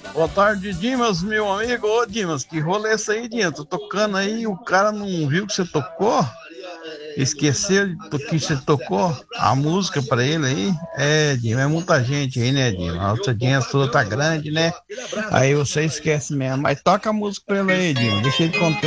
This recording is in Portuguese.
Boa tarde, Dimas, meu amigo. Ô, Dimas, que rolê é esse aí, Dimas? Tô tocando aí, o cara não viu que você tocou? Esqueceu do que você tocou? A música pra ele aí? É, Dimas, é muita gente aí, né, Dimas? A audiência sua tá grande, né? Aí você esquece mesmo. Mas toca a música pra ele aí, Dimas. Deixa ele contente.